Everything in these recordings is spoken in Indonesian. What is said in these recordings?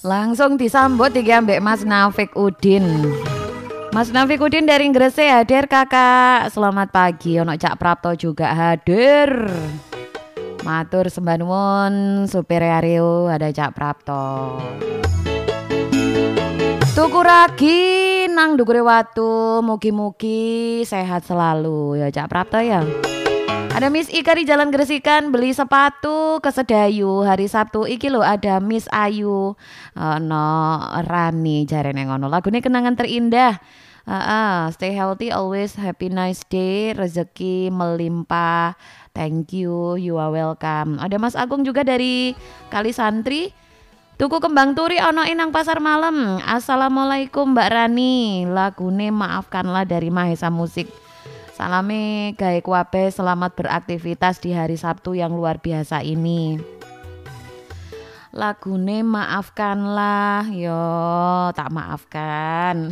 Langsung disambut iki ambek Mas Nafik Udin. Mas Nafik Udin dari Gresik hadir kakak. Selamat pagi. Ono Cak Prapto juga hadir. Matur sembah nuwun supir Aryo ada Cak Prapto. Tuku ragi nang dukure watu, mugi-mugi sehat selalu ya Cak Prapto ya. Ada Miss Ika di Jalan Gresikan beli sepatu ke Sedayu hari Sabtu iki lho ada Miss Ayu no Rani jarene ngono. Lagune kenangan terindah. Stay healthy always, happy nice day, rezeki melimpah. Thank you, you are welcome. Ada Mas Agung juga dari Kali Santri. Tuku kembang turi ono inang pasar malam. Assalamualaikum Mbak Rani. Lagune maafkanlah dari Mahesa Musik. Salame gawe kuabe, selamat beraktivitas di hari Sabtu yang luar biasa ini. Lagune maafkanlah, yo tak maafkan.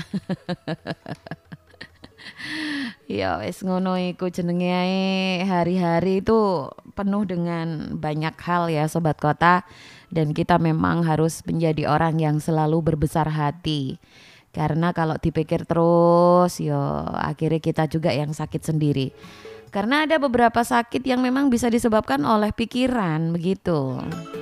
Ya wis ngono iku jenenge ae, hari-hari itu penuh dengan banyak hal ya sobat kota, dan kita memang harus menjadi orang yang selalu berbesar hati. Karena kalau dipikir terus yo akhirnya kita juga yang sakit sendiri. Karena ada beberapa sakit yang memang bisa disebabkan oleh pikiran begitu.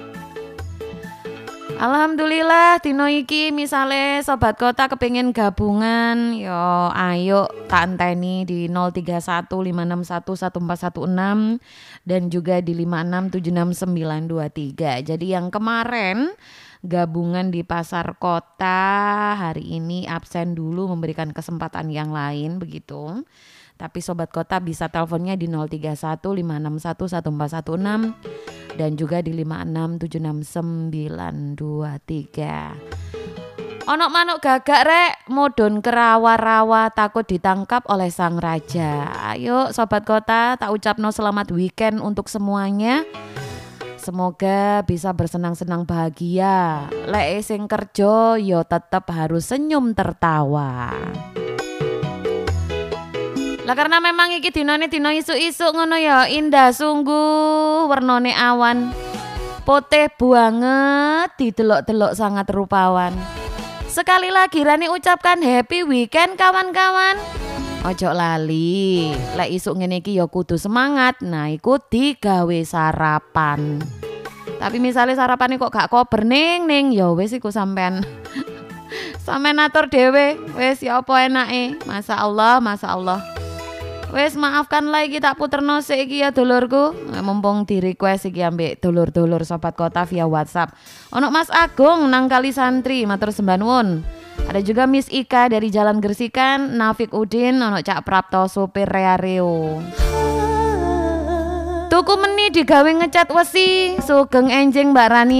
Alhamdulillah dino iki misale sobat kota kepengin gabungan yo ayo tak enteni di 0315611416 dan juga di 5676923. Jadi yang kemarin gabungan di pasar kota hari ini absen dulu memberikan kesempatan yang lain begitu. Tapi sobat kota bisa teleponnya di 0315611416 dan juga di 5676923. Onok manuk gagak rek modon ke rawa-rawa takut ditangkap oleh sang raja. Ayo sobat kota tak ucapno selamat weekend untuk semuanya. Semoga bisa bersenang-senang bahagia. Lek sing kerja yo tetap harus senyum tertawa. Lah karena memang iki dinane dina isuk-isuk ngono ya, indah sungguh wernane awan. Putih banget didelok-delok sangat rupawan. Sekali lagi Rani ucapkan happy weekend kawan-kawan. Ojo lali, lek isuk ngene iki ya kudu semangat. Nah, iku digawe sarapan. Tapi misalnya sarapannya kok gak kober ning ya wis iku sampean sampean atur dhewe. Wis ya apa enake. Masyaallah. Wis maafkanlah iki tak puterno sik iki ya dulurku. Mumpung di request iki ambek dulur-dulur sobat kota via WhatsApp. Ono Mas Agung nang Kali Santri, matur sembah nuwun. Ada juga Miss Ika dari Jalan Gresikan, Nafik Udin, ono Cak Prapto supir Reareo. Tuku meni digawe ngecat wesi, sugeng enjing Mbak Rani.